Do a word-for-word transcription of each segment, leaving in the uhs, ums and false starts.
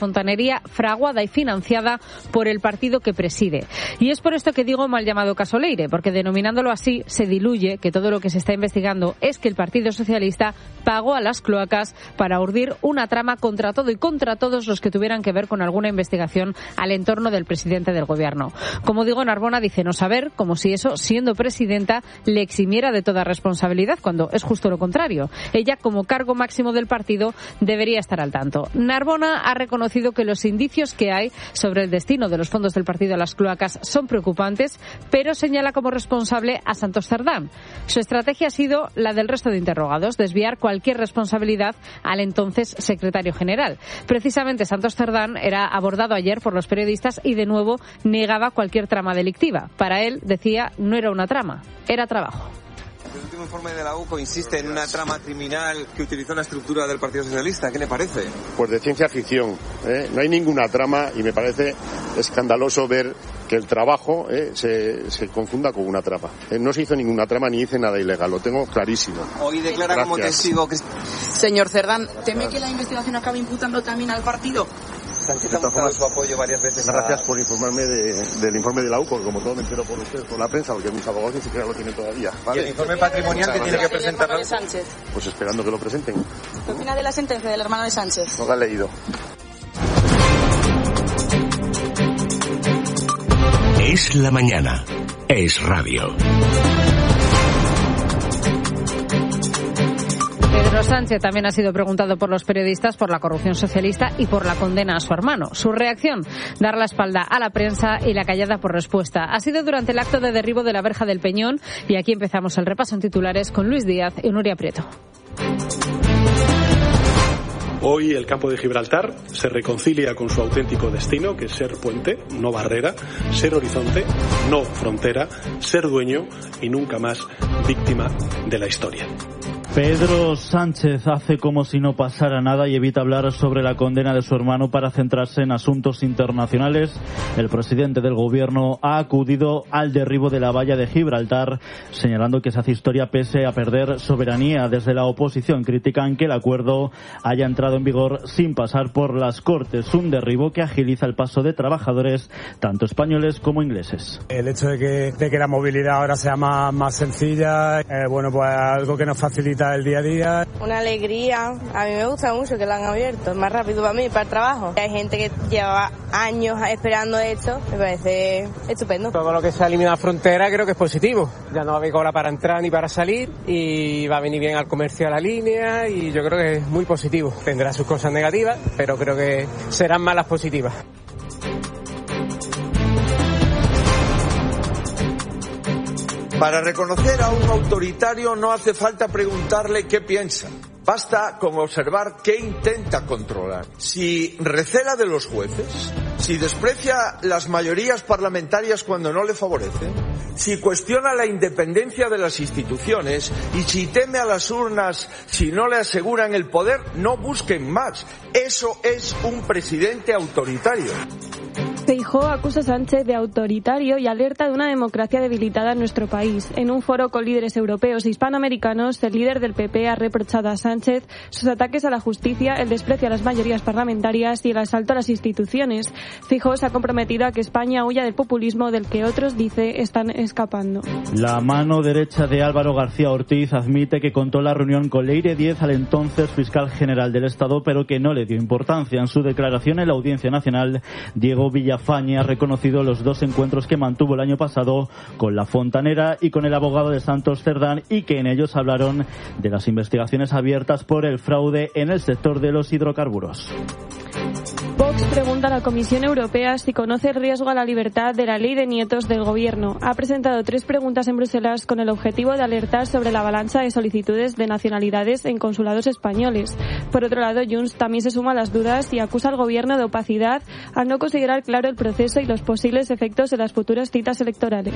fontanería fraguada y financiada por el partido que preside. Y es por esto que digo mal llamado caso Leire, porque denominándolo así se diluye que todo lo que se está investigando es que el Partido Socialista pagó a las cloacas para urdir una trama contra todo y contra todos los que tuvieran que ver con alguna investigación al entorno del presidente del gobierno. Como digo, Narbona dice no saber, como si eso, siendo presidenta, le eximiera de toda responsabilidad, cuando es justo lo contrario. Ella, como cargo máximo del partido, debería estar al tanto. Narbona ha reconocido que los indicios que hay sobre el destino de los fondos del partido a las cloacas son preocupantes, pero señala como responsable a Santos Cerdán. Su estrategia ha sido la del resto de interrogados, desviar cualquier responsabilidad al entonces secretario general. Precisamente Santos Cerdán era abordado ayer por los periodistas y de nuevo negaba cualquier trama delictiva. Para él, decía, no era una trama, era trabajo. El último informe de la U C O insiste en una trama criminal que utilizó una estructura del Partido Socialista. ¿Qué le parece? Pues de ciencia ficción, ¿eh? No hay ninguna trama y me parece escandaloso ver que el trabajo ¿eh? se, se confunda con una trama. Eh, no se hizo ninguna trama ni hice nada ilegal, lo tengo clarísimo. Hoy declara Gracias. como testigo que... Señor Cerdán, ¿teme que la investigación acabe imputando también al partido? Sánchez ha mostrado su apoyo varias veces. Gracias a... por informarme de, del informe de la U C O, como todo me entero por ustedes, por la prensa, porque mis abogados ni siquiera lo tienen todavía. ¿Vale? ¿Y el informe patrimonial que tiene que presentar la U C O? Pues esperando que lo presenten. ¿Qué opina de la sentencia del hermano de Sánchez? No la he leído. Es la mañana. Es radio. Pedro Sánchez también ha sido preguntado por los periodistas por la corrupción socialista y por la condena a su hermano. Su reacción, dar la espalda a la prensa y la callada por respuesta. Ha sido durante el acto de derribo de la verja del Peñón y aquí empezamos el repaso en titulares con Luis Díaz y Nuria Prieto. Hoy el campo de Gibraltar se reconcilia con su auténtico destino, que es ser puente, no barrera, ser horizonte, no frontera, ser dueño y nunca más víctima de la historia. Pedro Sánchez hace como si no pasara nada y evita hablar sobre la condena de su hermano para centrarse en asuntos internacionales. El presidente del gobierno ha acudido al derribo de la valla de Gibraltar, señalando que se hace historia pese a perder soberanía. Desde la oposición critican que el acuerdo haya entrado en vigor sin pasar por las Cortes, un derribo que agiliza el paso de trabajadores, tanto españoles como ingleses. El hecho de que, de que la movilidad ahora sea más, más sencilla, eh, bueno, pues algo que nos facilita el día a día. Una alegría, a mí me gusta mucho que lo han abierto, es más rápido para mí, para el trabajo. Hay gente que llevaba años esperando esto, me parece estupendo. Todo lo que se ha eliminado frontera creo que es positivo, ya no va a haber cola para entrar ni para salir y va a venir bien al comercio a la línea y yo creo que es muy positivo. Tendrá sus cosas negativas, pero creo que serán más las positivas. Para reconocer a un autoritario no hace falta preguntarle qué piensa. Basta con observar qué intenta controlar. Si recela de los jueces, si desprecia las mayorías parlamentarias cuando no le favorecen, si cuestiona la independencia de las instituciones y si teme a las urnas si no le aseguran el poder, no busquen más. Eso es un presidente autoritario. Feijóo acusa a Sánchez de autoritario y alerta de una democracia debilitada en nuestro país. En un foro con líderes europeos e hispanoamericanos, el líder del P P ha reprochado a Sánchez sus ataques a la justicia, el desprecio a las mayorías parlamentarias y el asalto a las instituciones. Feijóo se ha comprometido a que España huya del populismo del que otros, dice, están escapando. La mano derecha de Álvaro García Ortiz admite que contó la reunión con Leire Díez, al entonces fiscal general del Estado, pero que no le dio importancia. En su declaración en la Audiencia Nacional, Diego Villafañe ha reconocido los dos encuentros que mantuvo el año pasado con la fontanera y con el abogado de Santos Cerdán y que en ellos hablaron de las investigaciones abiertas por el fraude en el sector de los hidrocarburos. Vox pregunta a la Comisión Europea si conoce el riesgo a la libertad de la ley de nietos del gobierno. Ha presentado tres preguntas en Bruselas con el objetivo de alertar sobre la avalancha de solicitudes de nacionalidades en consulados españoles. Por otro lado, Junts también se suma a las dudas y acusa al gobierno de opacidad al no considerar claro el proceso y los posibles efectos de las futuras citas electorales.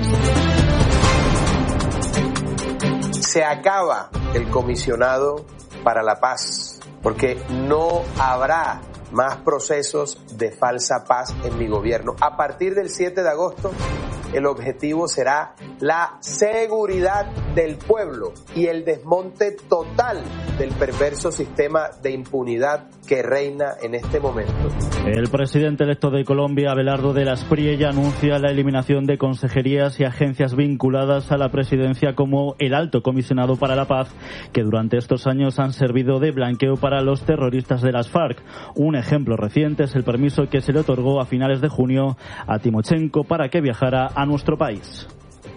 Se acaba el comisionado para la paz, porque no habrá más procesos de falsa paz en mi gobierno. A partir del siete de agosto, el objetivo será la seguridad del pueblo y el desmonte total del perverso sistema de impunidad que reina en este momento. El presidente electo de Colombia, Abelardo de la Espriella, anuncia la eliminación de consejerías y agencias vinculadas a la presidencia como el Alto Comisionado para la Paz, que durante estos años han servido de blanqueo para los terroristas de las FARC. Un ejemplo reciente es el permiso que se le otorgó a finales de junio a Timochenko para que viajara a nuestro país.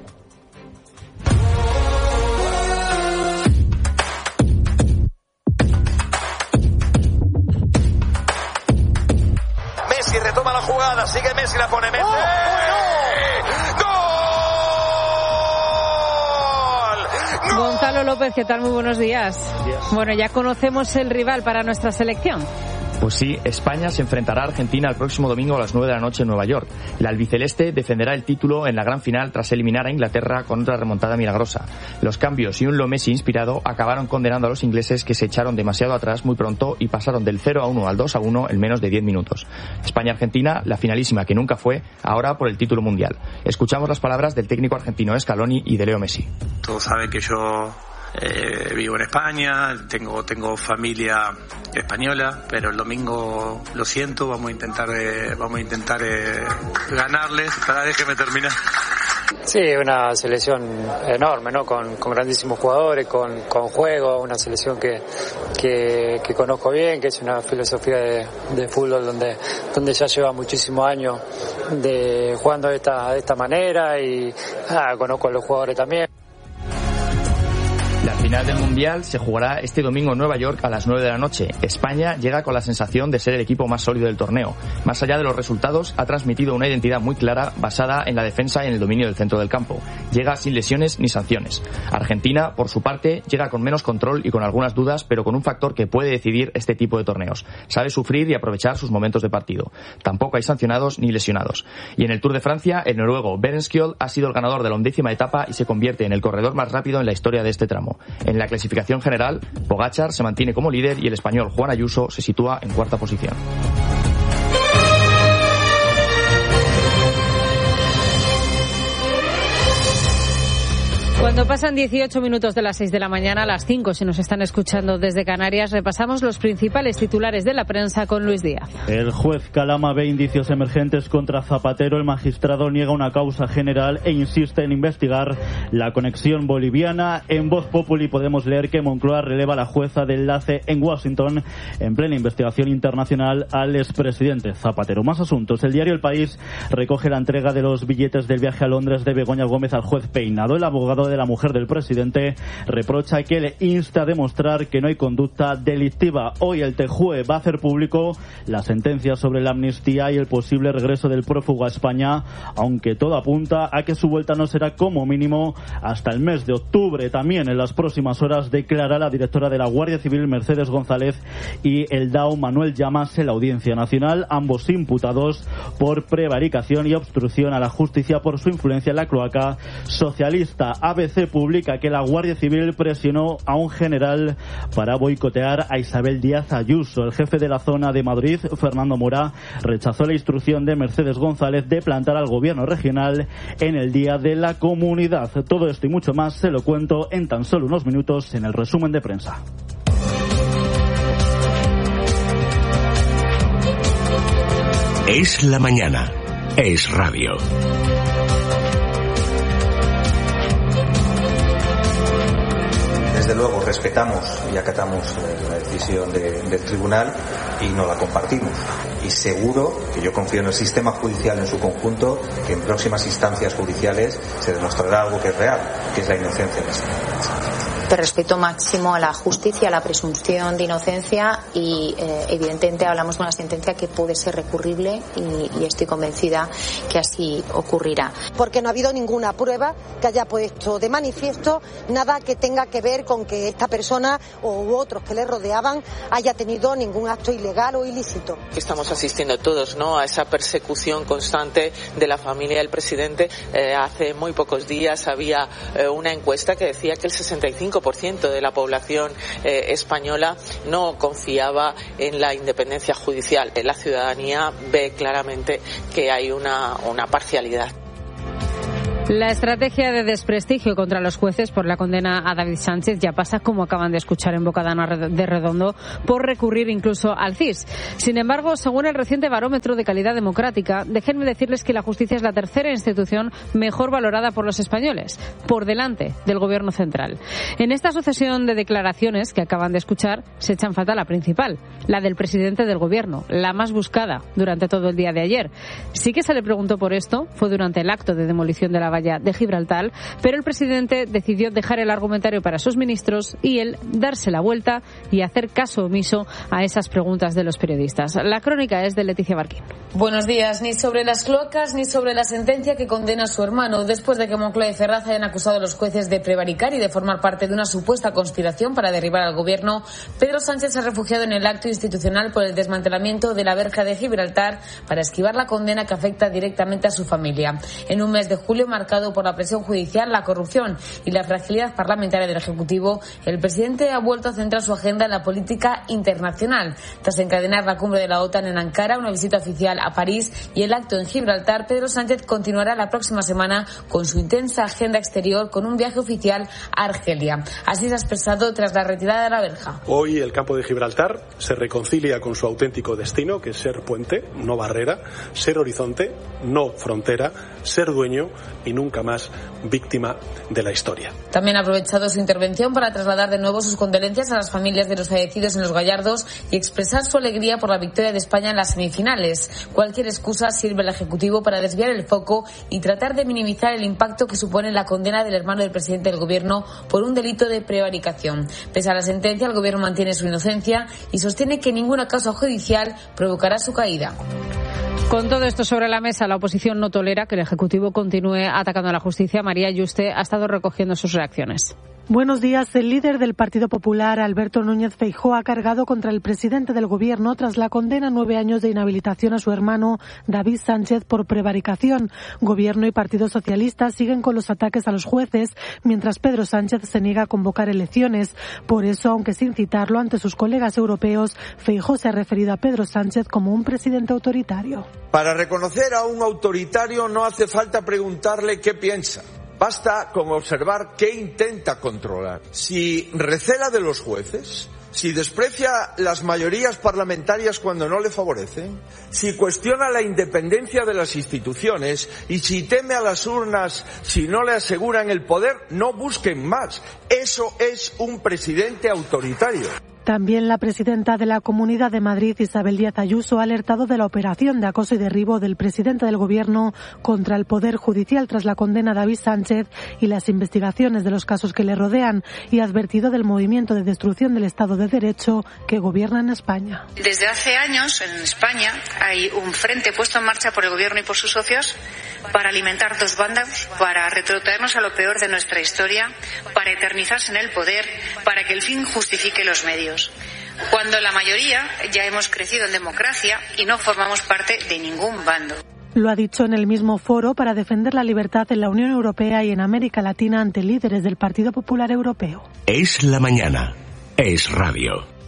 Messi retoma la jugada, sigue Messi, la pone Messi. ¡Oh, oh, no! Gonzalo López, ¿qué tal? Muy buenos días. Buenos días. Bueno, ya conocemos el rival para nuestra selección. Pues sí, España se enfrentará a Argentina el próximo domingo a las nueve de la noche en Nueva York. La albiceleste defenderá el título en la gran final tras eliminar a Inglaterra con otra remontada milagrosa. Los cambios y un Leo Messi inspirado acabaron condenando a los ingleses, que se echaron demasiado atrás muy pronto y pasaron del cero a uno al dos a uno en menos de diez minutos. España-Argentina, la finalísima que nunca fue, ahora por el título mundial. Escuchamos las palabras del técnico argentino Scaloni y de Leo Messi. Todos saben que yo Eh, vivo en España, tengo tengo familia española, pero el domingo lo siento, vamos a intentar eh, vamos a intentar eh, ganarles. Para déjeme terminar. Sí, una selección enorme, ¿no? Con, con grandísimos jugadores, con, con juego, una selección que, que, que conozco bien, que es una filosofía de, de fútbol donde, donde ya lleva muchísimos años de jugando de esta, de esta manera y ah, conozco a los jugadores también. La final del Mundial se jugará este domingo en Nueva York a las nueve de la noche. España llega con la sensación de ser el equipo más sólido del torneo. Más allá de los resultados, ha transmitido una identidad muy clara basada en la defensa y en el dominio del centro del campo. Llega sin lesiones ni sanciones. Argentina, por su parte, llega con menos control y con algunas dudas, pero con un factor que puede decidir este tipo de torneos. Sabe sufrir y aprovechar sus momentos de partido. Tampoco hay sancionados ni lesionados. Y en el Tour de Francia, el noruego Berenskjold ha sido el ganador de la undécima etapa y se convierte en el corredor más rápido en la historia de este tramo. En la clasificación general, Pogačar se mantiene como líder y el español Juan Ayuso se sitúa en cuarta posición. Cuando pasan dieciocho minutos de las seis de la mañana, a las cinco, si nos están escuchando desde Canarias, repasamos los principales titulares de la prensa con Luis Díaz. El juez Calama ve indicios emergentes contra Zapatero. El magistrado niega una causa general e insiste en investigar la conexión boliviana. En Voz Populi podemos leer que Moncloa releva a la jueza de enlace en Washington en plena investigación internacional al expresidente Zapatero. Más asuntos. El diario El País recoge la entrega de los billetes del viaje a Londres de Begoña Gómez al juez Peinado. El abogado de la mujer del presidente reprocha que le insta a demostrar que no hay conducta delictiva. Hoy el T J U E va a hacer público la sentencia sobre la amnistía y el posible regreso del prófugo a España, aunque todo apunta a que su vuelta no será como mínimo hasta el mes de octubre. También en las próximas horas declara la directora de la Guardia Civil, Mercedes González, y el D A O, Manuel Llamas, en la Audiencia Nacional, ambos imputados por prevaricación y obstrucción a la justicia por su influencia en la cloaca socialista. A B C publica que la Guardia Civil presionó a un general para boicotear a Isabel Díaz Ayuso. El jefe de la zona de Madrid, Fernando Mora, rechazó la instrucción de Mercedes González de plantar al gobierno regional en el Día de la Comunidad. Todo esto y mucho más se lo cuento en tan solo unos minutos en el resumen de prensa. Es la mañana. Es radio. Desde luego respetamos y acatamos la decisión de, del tribunal y no la compartimos. Y seguro que yo confío en el sistema judicial en su conjunto, que en próximas instancias judiciales se demostrará algo que es real, que es la inocencia de esta persona. De respeto máximo a la justicia, a la presunción de inocencia y eh, evidentemente hablamos de una sentencia que puede ser recurrible y, y estoy convencida que así ocurrirá. Porque no ha habido ninguna prueba que haya puesto de manifiesto nada que tenga que ver con que esta persona u otros que le rodeaban haya tenido ningún acto ilegal o ilícito. Estamos asistiendo todos, ¿no?, a esa persecución constante de la familia del presidente. Eh, hace muy pocos días había eh, una encuesta que decía que el sesenta y cinco por ciento de la población eh, española no confiaba en la independencia judicial. La ciudadanía ve claramente que hay una, una parcialidad. La estrategia de desprestigio contra los jueces por la condena a David Sánchez ya pasa, como acaban de escuchar en boca de Ana de Redondo, por recurrir incluso al C I S. Sin embargo, según el reciente barómetro de calidad democrática, déjenme decirles que la justicia es la tercera institución mejor valorada por los españoles, por delante del Gobierno central. En esta sucesión de declaraciones que acaban de escuchar, se echa en falta la principal, la del presidente del Gobierno, la más buscada durante todo el día de ayer. Sí que se le preguntó por esto, fue durante el acto de demolición de la valla de Gibraltar, pero el presidente decidió dejar el argumentario para sus ministros y él darse la vuelta y hacer caso omiso a esas preguntas de los periodistas. La crónica es de Leticia Barquín. Buenos días. Ni sobre las cloacas ni sobre la sentencia que condena a su hermano después de que Moncloa y Ferraz hayan acusado a los jueces de prevaricar y de formar parte de una supuesta conspiración para derribar al gobierno. Pedro Sánchez se ha refugiado en el acto institucional por el desmantelamiento de la verja de Gibraltar para esquivar la condena que afecta directamente a su familia. En un mes de julio marcado por la presión judicial, la corrupción y la fragilidad parlamentaria del Ejecutivo, el presidente ha vuelto a centrar su agenda en la política internacional. Tras encadenar la cumbre de la OTAN en Ankara, una visita oficial a París y el acto en Gibraltar, Pedro Sánchez continuará la próxima semana con su intensa agenda exterior con un viaje oficial a Argelia. Así se ha expresado tras la retirada de la verja. Hoy el campo de Gibraltar se reconcilia con su auténtico destino, que es ser puente, no barrera, ser horizonte, no frontera, ser dueño y nunca más víctima de la historia. También ha aprovechado su intervención para trasladar de nuevo sus condolencias a las familias de los fallecidos en los Gallardos y expresar su alegría por la victoria de España en las semifinales. Cualquier excusa sirve al Ejecutivo para desviar el foco y tratar de minimizar el impacto que supone la condena del hermano del presidente del Gobierno por un delito de prevaricación. Pese a la sentencia, el Gobierno mantiene su inocencia y sostiene que ninguna causa judicial provocará su caída. Con todo esto sobre la mesa, la oposición no tolera que el Ejecutivo continúe atacando a la justicia. María Yuste ha estado recogiendo sus reacciones. Buenos días. El líder del Partido Popular, Alberto Núñez Feijóo, ha cargado contra el presidente del Gobierno tras la condena a nueve años de inhabilitación a su hermano David Sánchez por prevaricación. Gobierno y Partido Socialista siguen con los ataques a los jueces, mientras Pedro Sánchez se niega a convocar elecciones. Por eso, aunque sin citarlo ante sus colegas europeos, Feijóo se ha referido a Pedro Sánchez como un presidente autoritario. Para reconocer a un autoritario no hace falta preguntarle qué piensa. Basta con observar qué intenta controlar. Si recela de los jueces, si desprecia las mayorías parlamentarias cuando no le favorecen, si cuestiona la independencia de las instituciones y si teme a las urnas si no le aseguran el poder, no busquen más. Eso es un presidente autoritario. También la presidenta de la Comunidad de Madrid, Isabel Díaz Ayuso, ha alertado de la operación de acoso y derribo del presidente del Gobierno contra el Poder Judicial tras la condena a David Sánchez y las investigaciones de los casos que le rodean, y ha advertido del movimiento de destrucción del Estado de Derecho que gobierna en España. Desde hace años en España hay un frente puesto en marcha por el Gobierno y por sus socios para alimentar dos bandas, para retrotraernos a lo peor de nuestra historia, para eternizarse en el poder, para que el fin justifique los medios. Cuando la mayoría ya hemos crecido en democracia y no formamos parte de ningún bando. Lo ha dicho en el mismo foro para defender la libertad en la Unión Europea y en América Latina ante líderes del Partido Popular Europeo. Es la mañana. Es radio.